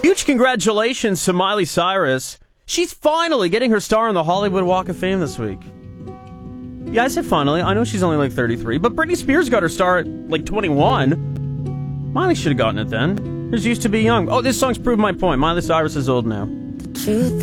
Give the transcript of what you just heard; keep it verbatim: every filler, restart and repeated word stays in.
Huge congratulations to Miley Cyrus. She's finally getting her star on the Hollywood Walk of Fame this week. Yeah, I said finally. I know she's only like thirty-three, but Britney Spears got her star at like twenty-one. Miley should have gotten it then. She's used to be young. Oh, this song's proved my point. Miley Cyrus is old now. Truth